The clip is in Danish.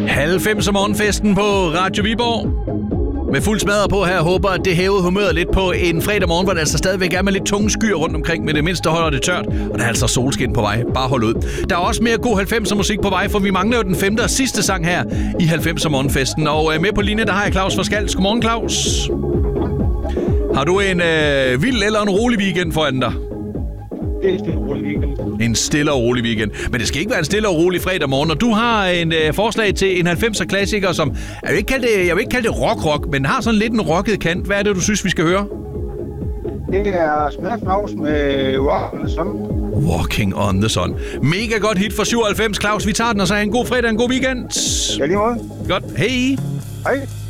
90'er morgenfesten på Radio Viborg. Med fuld smadret på her. Håber, at det hævede humøret lidt på en fredag morgen, hvor der altså stadigvæk er med lidt tunge skyer rundt omkring. Men det mindste holder det tørt. Og der er altså solskin på vej. Bare hold ud. Der er også mere god 90'er musik på vej, for vi mangler jo den 5. og sidste sang her i 90'er morgenfesten. Og med på linje, der har jeg Claus Forskals. Godmorgen, Claus. Har du en vild eller en rolig weekend foran dig? Det er en stille og rolig weekend. En stille og rolig weekend. Men det skal ikke være en stille og rolig fredag morgen. Og du har en forslag til en 90'er klassiker, som jeg vil ikke kalde det rock, men har sådan lidt en rocket kant. Hvad er det, du synes, vi skal høre? Det er Smash Mouth med Walking on the Sun. Walking on the Sun. Mega godt hit for 97, Claus. Vi tager den, og så have en god fredag og en god weekend. Ja, lige måde. Godt. Hej. Hej.